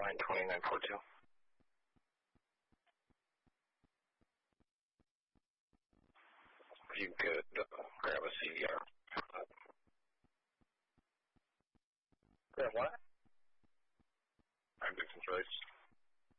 Line 2942. If you could grab a CDR. Grab what? I'm Dixon Choice.